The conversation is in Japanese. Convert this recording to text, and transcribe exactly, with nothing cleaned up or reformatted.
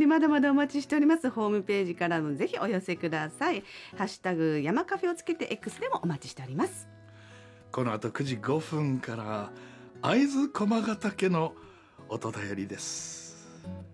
りまだまだお待ちしております。ホームページからもぜひお寄せください。ハッシュタグ山カフェをつけて X でもお待ちしております。 この後くじごふんから会津駒ヶ岳の音だよりです。